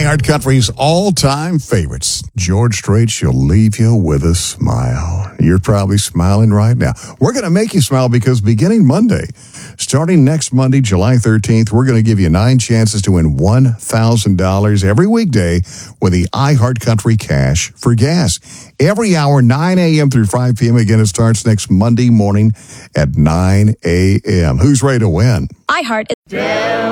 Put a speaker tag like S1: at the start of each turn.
S1: iHeart Country's all-time favorites. George Strait, she'll leave you with a smile. You're probably smiling right now. We're going to make you smile because beginning Monday, starting next Monday, July 13th, we're going to give you 9 chances to win $1,000 every weekday with the iHeart Country Cash for Gas. Every hour, 9 a.m. through 5 p.m. Again, it starts next Monday morning at 9 a.m. Who's ready to win?
S2: iHeart.